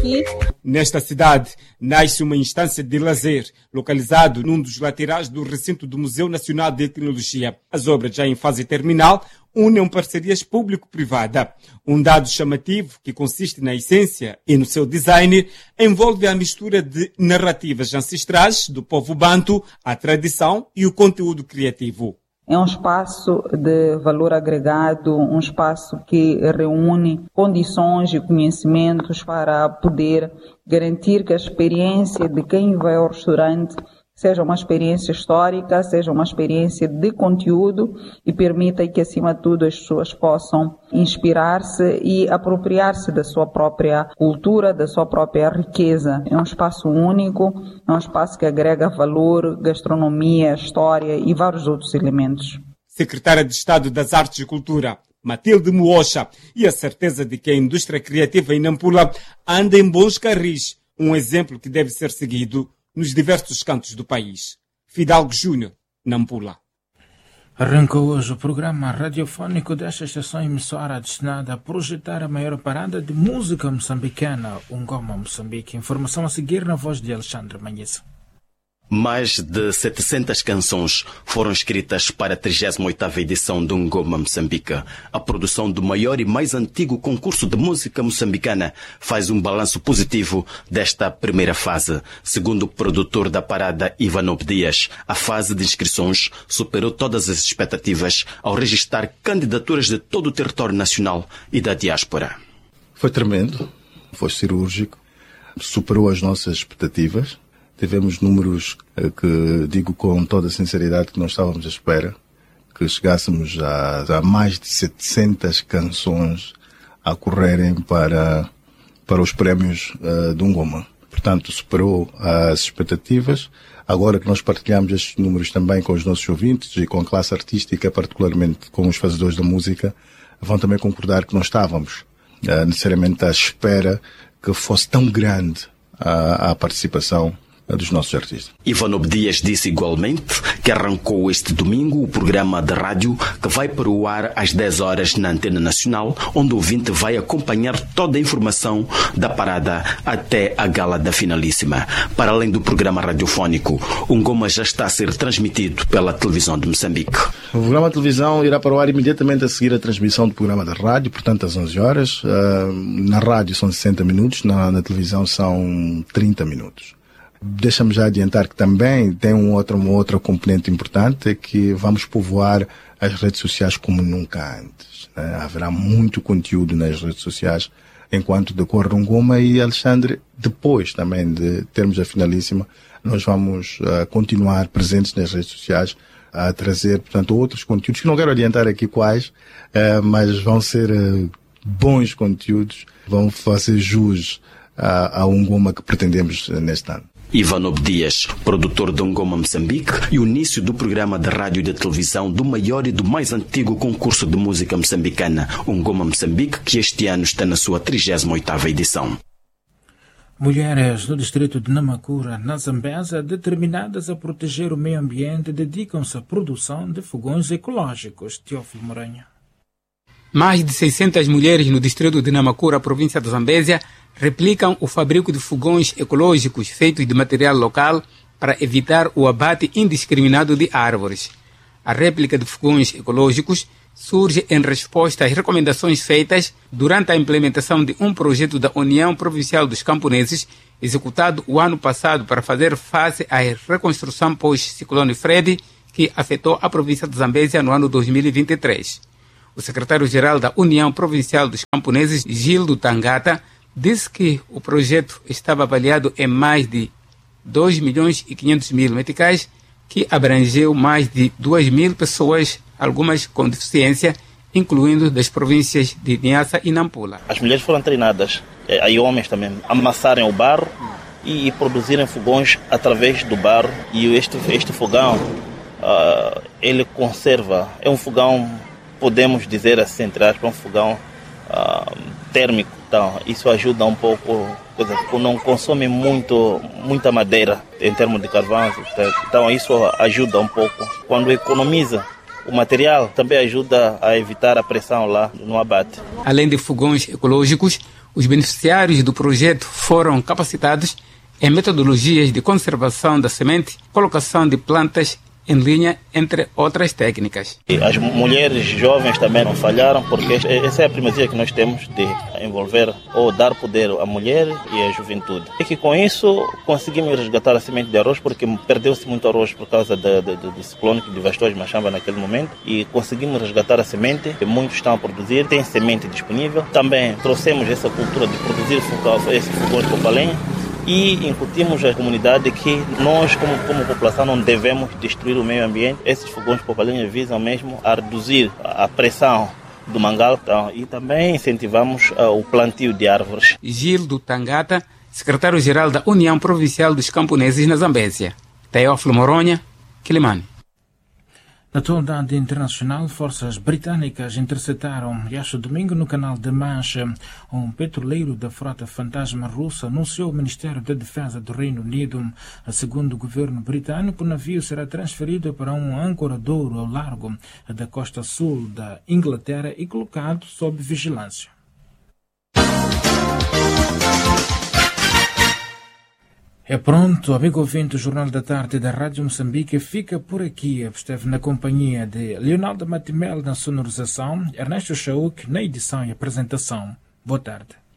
aqui. Nesta cidade, nasce uma instância de lazer, localizado num dos laterais do recinto do Museu Nacional de Etnologia. As obras, já em fase terminal, unem parcerias público-privada. Um dado chamativo, que consiste na essência e no seu design, envolve a mistura de narrativas ancestrais do povo banto, a tradição e o conteúdo criativo. É um espaço de valor agregado, um espaço que reúne condições e conhecimentos para poder garantir que a experiência de quem vai ao restaurante seja uma experiência histórica, seja uma experiência de conteúdo e permita que, acima de tudo, as pessoas possam inspirar-se e apropriar-se da sua própria cultura, da sua própria riqueza. É um espaço único, é um espaço que agrega valor, gastronomia, história e vários outros elementos. Secretária de Estado das Artes e Cultura, Matilde Muocha, e a certeza de que a indústria criativa em Nampula anda em bons carris, um exemplo que deve ser seguido nos diversos cantos do país. Fidalgo Júnior, Nampula. Arrancou hoje o programa radiofónico desta estação emissora destinada a projetar a maior parada de música moçambicana, Ungoma Moçambique. Informação a seguir na voz de Alexandre Manhissa. Mais de 700 canções foram escritas para a 38ª edição do Ungoma Moçambique. A produção do maior e mais antigo concurso de música moçambicana faz um balanço positivo desta primeira fase. Segundo o produtor da parada, Ivanob Dias, a fase de inscrições superou todas as expectativas ao registrar candidaturas de todo o território nacional e da diáspora. Foi tremendo, foi cirúrgico, superou as nossas expectativas. Tivemos números que digo com toda a sinceridade que não estávamos à espera, que chegássemos a mais de 700 canções a correrem para os prémios do Ungoma. Portanto, superou as expectativas. Agora que nós partilhamos estes números também com os nossos ouvintes e com a classe artística, particularmente com os fazedores da música, vão também concordar que não estávamos necessariamente à espera que fosse tão grande a participação dos nossos artistas. Ivanob Dias disse igualmente que arrancou este domingo o programa de rádio que vai para o ar às 10 horas na Antena Nacional, onde o ouvinte vai acompanhar toda a informação da parada até a gala da finalíssima. Para além do programa radiofónico, o Ungoma já está a ser transmitido pela televisão de Moçambique. O programa de televisão irá para o ar imediatamente a seguir a transmissão do programa da rádio, portanto às 11 horas. Na rádio são 60 minutos, na televisão são 30 minutos. Deixa-me já adiantar que também tem uma outra componente importante, é que vamos povoar as redes sociais como nunca antes, né? Haverá muito conteúdo nas redes sociais enquanto decorre o Ungoma, e Alexandre, depois também de termos a finalíssima, nós vamos continuar presentes nas redes sociais a trazer, portanto, outros conteúdos que não quero adiantar aqui quais, mas vão ser bons conteúdos, vão fazer jus ao Ungoma que pretendemos neste ano. Ivanob Dias, produtor de Ungoma Moçambique, e o início do programa de rádio e de televisão do maior e do mais antigo concurso de música moçambicana, Ungoma Moçambique, que este ano está na sua 38ª edição. Mulheres do distrito de Namakura, na Zambésia, determinadas a proteger o meio ambiente, dedicam-se à produção de fogões ecológicos. Teófilo Moranha. Mais de 600 mulheres no distrito de Namakura, província de Zambésia, replicam o fabrico de fogões ecológicos feitos de material local para evitar o abate indiscriminado de árvores. A réplica de fogões ecológicos surge em resposta às recomendações feitas durante a implementação de um projeto da União Provincial dos Camponeses, executado o ano passado para fazer face à reconstrução pós-ciclone Freddy, que afetou a província de Zambésia no ano 2023. O secretário-geral da União Provincial dos Camponeses, Gildo Tangata, disse que o projeto estava avaliado em mais de 2.500.000 meticais, que abrangeu mais de 2.000 pessoas, algumas com deficiência, incluindo das províncias de Niassa e Nampula. As mulheres foram treinadas, e homens também, a amassarem o barro e produzirem fogões através do barro. E este fogão, ele conserva, é um fogão, podemos dizer assim, entre aspas, um fogão térmico. Então, isso ajuda um pouco, não consome muita madeira em termos de carvão. Então, isso ajuda um pouco. Quando economiza o material, também ajuda a evitar a pressão lá no abate. Além de fogões ecológicos, Os beneficiários do projeto foram capacitados em metodologias de conservação da semente, colocação de plantas em linha, entre outras técnicas. As mulheres jovens também não falharam, porque essa é a primazia que nós temos de envolver ou dar poder à mulher e à juventude. E que com isso conseguimos resgatar a semente de arroz, porque perdeu-se muito arroz por causa do ciclone que devastou as Machamba naquele momento, e conseguimos resgatar a semente, que muitos estão a produzir, tem semente disponível. Também trouxemos essa cultura de produzir esse fogão de lenha, e incutimos à comunidade que nós, como população, não devemos destruir o meio ambiente. Esses fogões de popa-lenha visam mesmo a reduzir a pressão do mangal, e também incentivamos o plantio de árvores. Gildo Tangata, secretário-geral da União Provincial dos Camponeses na Zambésia. Teófilo Moronha, Quilimane. Na atualidade internacional, forças britânicas interceptaram este domingo no canal de Mancha um petroleiro da frota fantasma russa, anunciou o Ministério da Defesa do Reino Unido. Segundo o governo britânico, o navio será transferido para um ancoradouro ao largo da costa sul da Inglaterra e colocado sob vigilância. É pronto, amigo ouvinte, o Jornal da Tarde da Rádio Moçambique fica por aqui. Esteve na companhia de Leonardo Matimel na sonorização, Ernesto Chauk na edição e apresentação. Boa tarde.